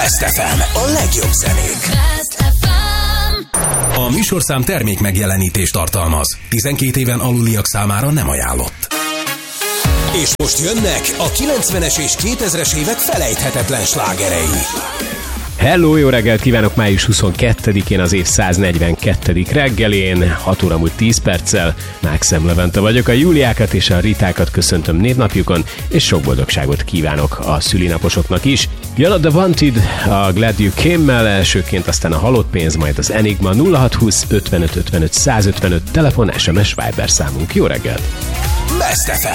Best FM. A legjobb zenék. Best FM. A műsorszám termék megjelenítést tartalmaz. 12 éven aluliak számára nem ajánlott. És most jönnek a 90-es és 2000-es évek felejthetetlen slágerei. Hello, jó reggelt kívánok! Május 22-én az év 142. reggelén, 6 óra múlt 10 perccel. Mákszem Levente vagyok, a Júliákat és a Ritákat köszöntöm névnapjukon, és sok boldogságot kívánok a szülinaposoknak is. Jön a The Wanted, a Glad You Came-mel, elsőként aztán a Halott pénz, majd az Enigma 0620 55 55 155 telefon, SMS Viber számunk. Jó reggelt! Best FM.